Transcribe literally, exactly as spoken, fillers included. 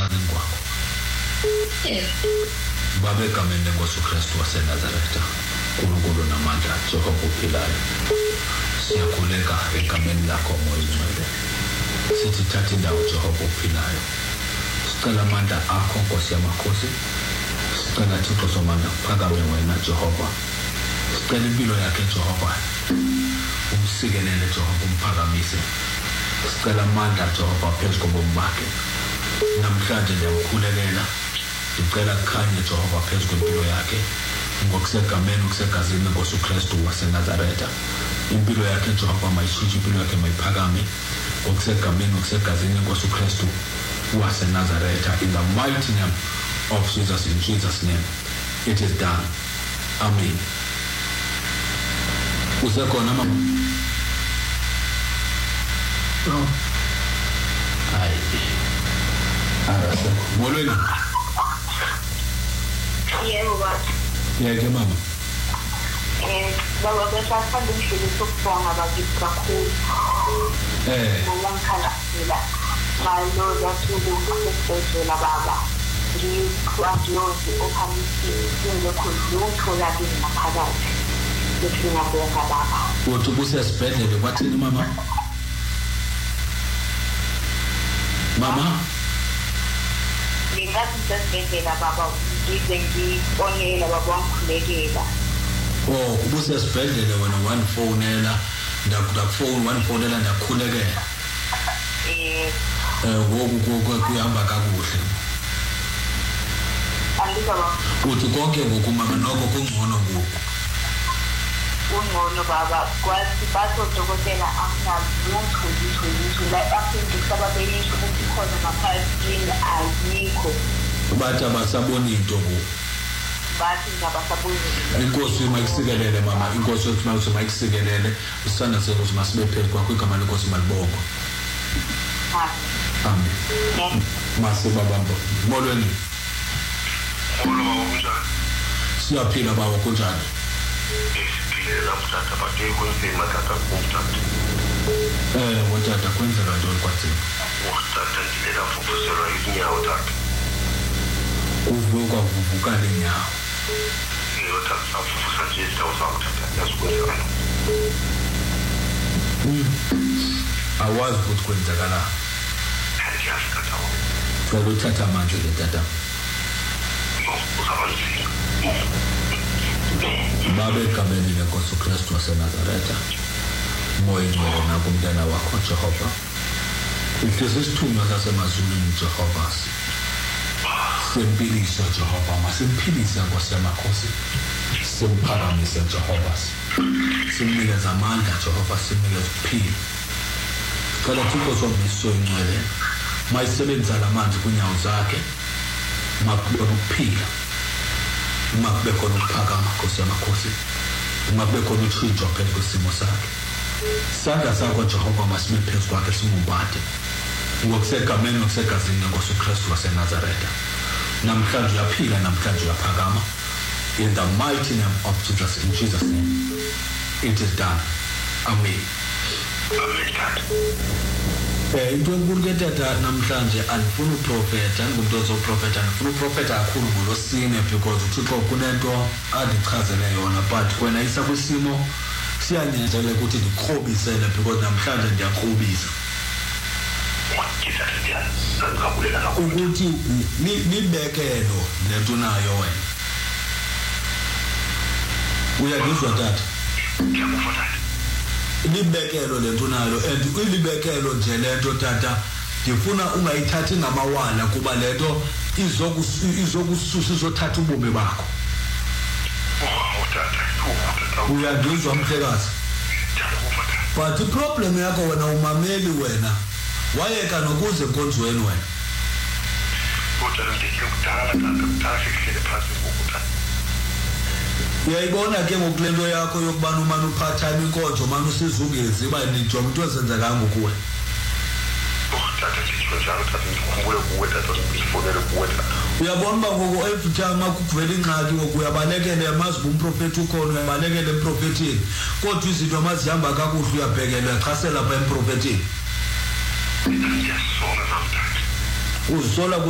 ekuqaleni kwakho. Yes. Baba egameni lenkosi uKristu waseNazaretha, uNkulunkulu namandla, Jehova ophilayo, siyakhuleka egameni lakho Moya Oyingcwele. Sithi thatha indawo Jehova ophilayo. Sicela amandla akho Nkosi yamakhosi. Sicela Thixo somandla phakame wena Jehova. Sicela impilo yakhe Jehova. Umsikelele Jehova, umphakamise. Sicela amandla Jehova phezu kobomi bakhe. Namhlanje ndiyamkhulekela. Ndicela kukhanye Jehova phezu kwempilo yakhe. Ngokusegameni kusegazini lenkosi uKristu waseNazaretha. Impilo yakhe Jehova mayishintshe, impilo yakhe mayiphakame. Ngokusegameni kusegazini lenkosi uKristu waseNazaretha. In the mighty name of Jesus, in Jesus' name, it is done. Amen. Usekhona mama? No. Hayi. Arasekho. Molweni. Yebo baba. Yeke mama. Eh, baba besafanda indlela sokubonga bakithi kakhulu. Eh. Ngiyangikhalela. Malo yathulo kusebenzela baba. Ngikwaziyozi ophamisi ngekho luthola kimi ngaphakathi. Ngifuna ukubonga baba. Uthi ubusesibhedlela kwathini mama? Mama? Ngingathi sesibhedlela baba, ngize ngibonela baba wangikhulekela. Oh, ubusesibhedlela wena wanifonela, ndakufona wanifonela ndakhulekela. Eh, Eh ngoku kuyahamba kakuhle. andika baba. Uthi konke ngoku mama noko kungcono ngoku. Ungcono baba, kwathi bathi odokotela akunalutho lutho lutho la aphinde sababelisho ukuthi khona ngaphakathi ayikho. Bathi abasaboni into ngoku. Bathi ngabasaboni. Inkosi mayikusikelele mama, inkosi yethu mayikusikelele. Usanda selo masibe phezu kwakho igama lenkosi malibongo. Ha. Amen. Mase baba molweni. Molo baba kunjani? Siyaphila baba kunjani? Esiphile namhlanje bathe kwenzima tata kumtata. Eh wotata kwenzela ntoni kwathini? Utata ndilela fufuselwa izinyawo tata. Uvuka uvuka lenyawo. Iyo tata safufusa nje izinyawo zakho tata yasikwenzekana. Awazi ukuthi kwenzakala. Andiyazi tata wami. Cela uthatha amandla le tata. Uzabanzima. Baba egameni lenkosi uKristu waseNazaretha, Moya Oyingcwele nakumntana wakho Jehova. Ihlise isithunywa sasemazulwini Jehova. Sempilisa Jehova, masimpilise Nkosi yamakhosi. Simphakamise Jehova. Simnikeze amandla Jehova, simnikeze ukuphila. Cela Thixo somiso oyingcwele, mayisebenza lamandla kunyawo zakhe, makube ukuphila. Makube khona ukuphakama Nkosi yamakhosi. Makube khona utshintsho phezu kwesimo sakhe. Sandla sakho Jehova masibe phezu kwakhe simumbade. Ngokusegameni ngokusegazini lenkosi uKristu waseNazaretha. Namhlanje uyaphila, namhlanje uyaphakama. In the mighty name of Jesus, in Jesus' name, it is done. Amen. Amen tata. Eh into enkulu ke tata namhlanje andifuna uprofeta, ngumntu ozoprofeta, andifuna uprofeta kakhulu ngolosine because uThixo kunento adichazele yona, but wena isa kwisimo siyanyanzeleka ukuthi ndikrobisele because namhlanje ndiyakrobisa. Jesus ndiyazi. Ngakhulela kakhulu. Ukuthi nibekelo lento nayo wena. Uyangizwa tata? Ngiyakuva tata. Libekelo lento nalo and ulibekelo nje lento tata ngifuna ungayithathi ngamawala kuba lento izokususa izothatha ubomi bakho. Oh tata. Uyangizwa mhlekazi? Ngiyakuva tata. But iproblem yakho wena umameli wena wayeka nokuze enkonzweni wena. Utata ndikudala tata kudala sihlele phansi ngokutata. Uyayibona ke ngokulento yakho yokubana umane uphatha inkonzo manje usizungezi iba nijonga into ezenzeka ngokuwe. Tata nditsho njalo tata ndikhumbule kuwe tata ndifonele kuwe tata. Uyabona uba ngoku every time akuvela ingxaki ngoku uyabalekela yamazi umprofeti ukhona, uyabalekela emprofetini. Kodwa izinto amazihamba kakuhle uyabhekela chasela lapha emprofetini. Ndiyasola namhlanje. Uzisola